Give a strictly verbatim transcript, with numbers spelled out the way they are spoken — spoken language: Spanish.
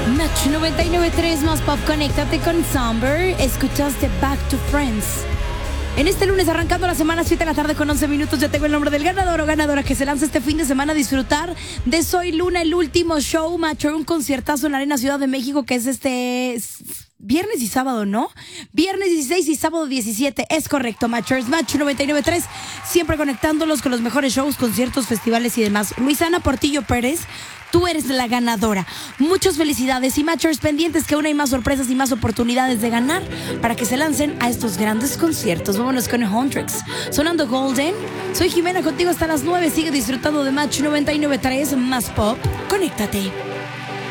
Match noventa y nueve punto tres más pop, conéctate con Somber. Escuchaste Back to Friends. En este lunes, arrancando la semana, siete de la tarde con once minutos, ya tengo el nombre del ganador o ganadora que se lanza este fin de semana a disfrutar de Soy Luna, el último show, Macho, un conciertazo en la Arena Ciudad de México, que es este viernes y sábado, ¿no? Viernes dieciséis y sábado diecisiete, es correcto, Machers. Match noventa y nueve punto tres, siempre conectándolos con los mejores shows, conciertos, festivales y demás. Luisana Portillo Pérez, tú eres la ganadora. Muchas felicidades y Matchers pendientes, que aún hay más sorpresas y más oportunidades de ganar para que se lancen a estos grandes conciertos. Vámonos con Huntrix, sonando Golden. Soy Jimena, contigo hasta las nueve. Sigue disfrutando de Match noventa y nueve punto tres más pop. Conéctate.